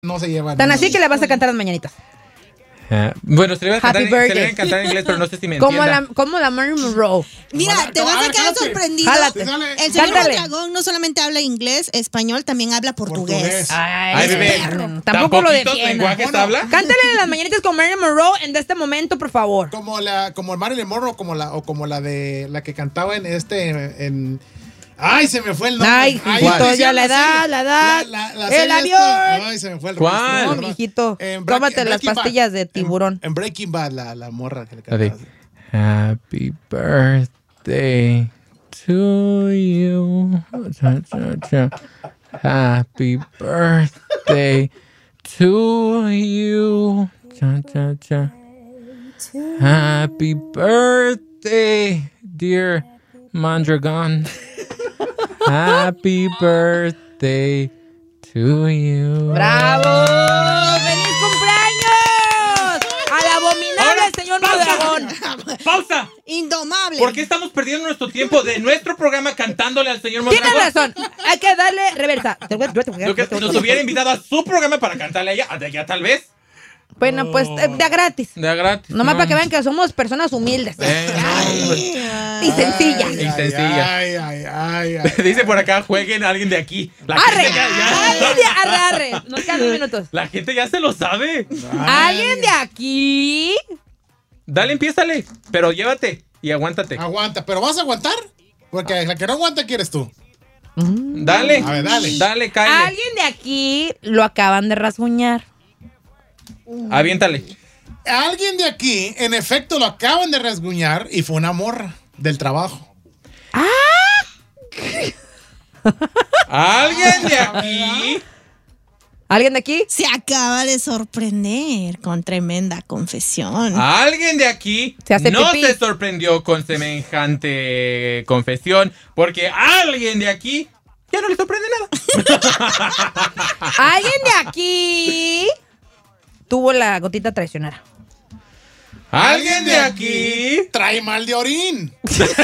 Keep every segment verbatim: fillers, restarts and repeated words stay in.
no se llevan. Tan así que le vas a cantar las mañanitas. Uh, bueno, se le, va a cantar, se le va a cantar en inglés, pero no sé si me como entienda. La, como la Marilyn Monroe. Mira, Jálate, te vas a quedar jálate. sorprendido. Jálate. El señor Cántale. Mondragón no solamente habla inglés, español, también habla portugués. Portugués. Ay, Ay, bebé. perro. ¿Tan Tampoco lo poquitos defienda. lenguajes Bueno. habla? Cántale las mañanitas con Marilyn Monroe en este momento, por favor. Como la, como Marilyn Monroe, como la, o como la de la que cantaba en este, en. Ay, se me fue el nombre. Ay, Ay, hijito, decía ya la edad, serie. la edad. La- la- la El serie avión. esta. Ay, se me fue el ¿Cuál? nombre, No, perdón. mijito. En Break- Tómate en las Breaking Bad. pastillas de En- tiburón. En, Breaking Bad, la, la morra que le La de cantaba. Happy birthday to you. Cha, cha, cha. Happy birthday to you. Cha, cha, cha. Happy birthday, dear Mondragon. Happy birthday to you. ¡Bravo! ¡Feliz cumpleaños! ¡Al abominable Ahora, señor pausa. Mondragón! ¡Pausa! Indomable. ¿Por qué estamos perdiendo nuestro tiempo de nuestro programa cantándole al señor Mondragón? Tienes razón. Hay que darle reversa. Lo que nos hubiera invitado a su programa para cantarle a ella, a ella tal vez. Bueno, pues eh, de a gratis. De a gratis. Nomás no. para que vean que somos personas humildes. Eh, no, hombre. Y sencillas. Ay, Y sencilla. Ay, ay, ay, ay. Dice por acá, jueguen a alguien de aquí. La ¡Arre! gente ya, ya- ¡Alguien de arre, arre! Nos quedan dos minutos. la gente ya se lo sabe. ¿Alguien de aquí? Dale, empiézale. Pero llévate y aguántate. Aguanta, pero ¿vas a aguantar? Porque la que no aguanta quieres tú. Dale. A ver, dale. Dale, cállate. ¿Alguien de aquí lo acaban de rasguñar? Aviéntale. Alguien de aquí, en efecto, lo acaban de rasguñar y fue una morra del trabajo. ¿Alguien de aquí? ¿Alguien de aquí? Se acaba de sorprender con tremenda confesión. ¿Alguien de aquí Se hace no pipí. se sorprendió con semejante confesión? Porque alguien de aquí ya no le sorprende nada. ¿Alguien de aquí tuvo la gotita traicionera? ¿Alguien de aquí? Trae mal de orín.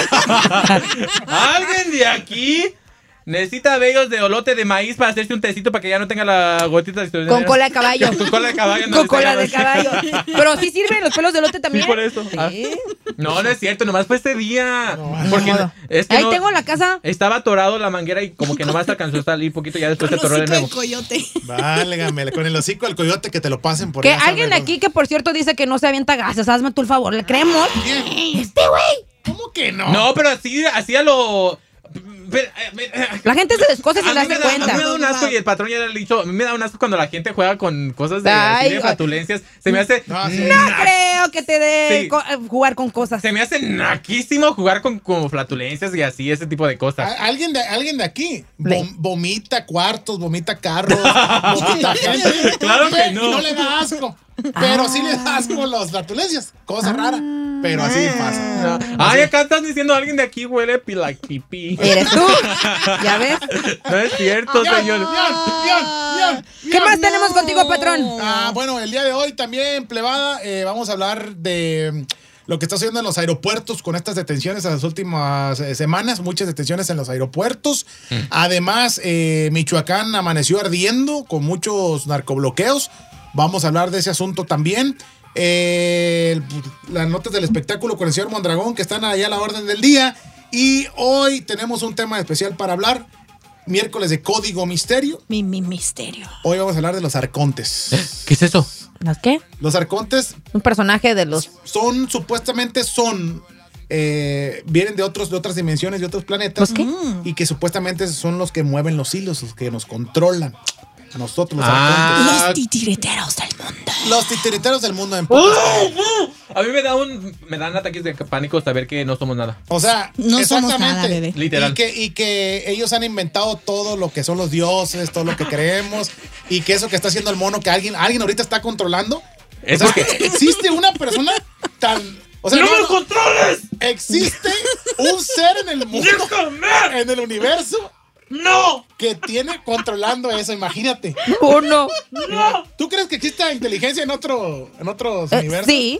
¿Alguien de aquí necesita vellos de olote de maíz para hacerse un tecito para que ya no tenga la gotita de Con cola de caballo. Con cola de caballo. no Con le cola de está caballo. Pero sí sirven los pelos de elote también. Sí, por eso. Sí. Ah. No, no es cierto, nomás fue ese día. Porque modo. es que Ahí no- tengo la casa. estaba atorado la manguera y como que nomás alcanzó a salir poquito y ya después se atoró de Hocico nuevo. de coyote. Válgame, con el hocico del coyote que te lo pasen por Que ya sabe alguien de dónde. aquí que por cierto dice que no se avienta gases. Hazme tú el favor. ¿Le creemos? ¿Quién? Este güey. ¿Cómo que no? No, pero así, así a lo... Pero, eh, eh, La gente se descoce sin a mí darse me da- A cuenta. mí me da un asco y el patrón ya le ha dicho. A mí me da un asco cuando la gente juega con cosas de, así Ay, de flatulencias. Se me hace. No, sí. No na- creo que te dé Sí. co- eh, jugar con cosas. Se me hace naquísimo jugar con como flatulencias y así, ese tipo de cosas. A- Alguien de, alguien de aquí Le- vom- vomita cuartos, vomita carros, vomita gente. Claro que no. Y no le da asco. Pero sí le da asco las flatulencias. Cosa rara. Pero así pasa. Ay, acá estás diciendo alguien de aquí huele pi- like pipí. Eres tú. ¿Ya ves? No es cierto, Bien, señor. bien, bien, bien, ¿Qué bien. más tenemos contigo, patrón? Ah, bueno, el día de hoy también, plebada, eh, vamos a hablar de mm, lo que está sucediendo en los aeropuertos con estas detenciones en las últimas eh, semanas, muchas detenciones en los aeropuertos. Además, eh, Michoacán amaneció ardiendo con muchos narcobloqueos. Vamos a hablar de ese asunto también. Eh, el- las notas del espectáculo con el señor Mondragón que están allá a la orden del día. Y hoy tenemos un tema especial para hablar. Miércoles de Código Misterio. Mi, mi misterio. Hoy vamos a hablar de los arcontes. ¿Qué es eso? ¿Los qué? Los arcontes Un personaje de los... son, supuestamente son, eh, vienen de otros, de otras dimensiones, de otros planetas. ¿Los qué? Y que supuestamente son los que mueven los hilos, los que nos controlan. Nosotros, los Ah. arcontes. Los titiriteros del mundo. Los titiriteros del mundo en pocas palabras. A mí me da un me dan ataques de pánico saber que no somos nada. O sea, No somos exactamente. nada, bebé. Literal. Y que, y que ellos han inventado todo lo que son los dioses, todo lo que creemos. Y que eso que está haciendo el mono, que alguien, alguien ahorita está controlando. Es O sea, porque existe una persona tan... O sea, ¡No no- me no- controles! existe un ser en el mundo, ¡Déjame! en el universo, ¡No! que tiene controlando eso. Imagínate. Uno. ¿Tú crees que existe inteligencia en otro, en otros Eh, universos? sí.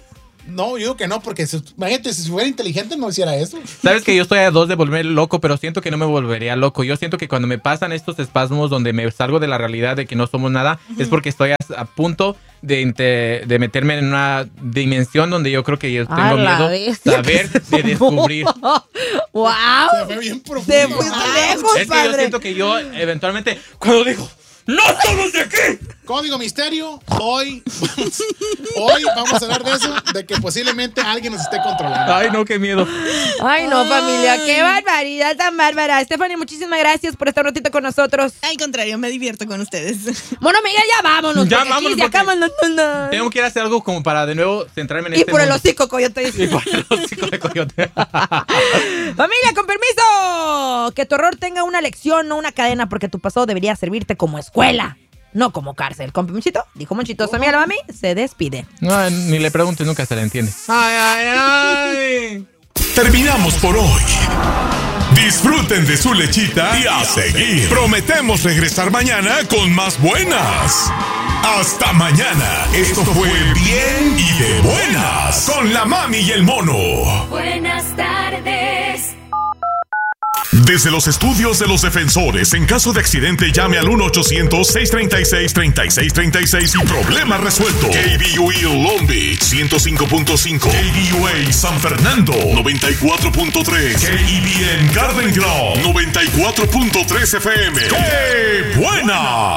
No, yo digo que no, porque si, imagínate, si fuera inteligente no hiciera eso. Sabes que yo estoy a dos de volverme loco, pero siento que no me volvería loco. Yo siento que cuando me pasan estos espasmos donde me salgo de la realidad de que no somos nada, uh-huh. es porque estoy a, a punto de, inter, de meterme en una dimensión donde yo creo que yo tengo a miedo de saber, de descubrir. ¡Wow! Se fue bien profundo. Se fue lejos, Es que padre. yo siento que yo eventualmente, cuando digo, ¡no somos de aquí! Código Misterio, hoy, hoy vamos a hablar de eso, de que posiblemente alguien nos esté controlando. Ay, no, qué miedo. Ay, no, familia, qué barbaridad tan bárbara. Stephanie, muchísimas gracias por estar un ratito con nosotros. Al contrario, me divierto con ustedes. Bueno, Miguel, ya vámonos. Ya porque vámonos, aquí se porque acaba, no, no, no. Tengo que ir a hacer algo como para de nuevo centrarme en Y este por el mundo. hocico, coyote. Y por el hocico de coyote. Familia, con permiso. Que tu error tenga una lección, no una cadena, porque tu pasado debería servirte como escuela, no como cárcel. Con permisito, dijo Monchito. Sammy Alabami se despide. No, ni le preguntes, nunca se le entiende. Ay, ay, ay. Terminamos por hoy. Disfruten de su lechita y a seguir. Prometemos regresar mañana con más buenas. Hasta mañana. Esto fue Bien y de Buenas con la Mami y el Mono. Buenas tardes. Desde los estudios de los defensores, en caso de accidente, llame al uno ochocientos, seiscientos treinta y seis, treinta y seis treinta y seis y problema resuelto. K B U E Long Beach, ciento cinco punto cinco. K B U A San Fernando, noventa y cuatro punto tres. K E B N Garden Grove, noventa y cuatro punto tres F M. ¡Qué buena!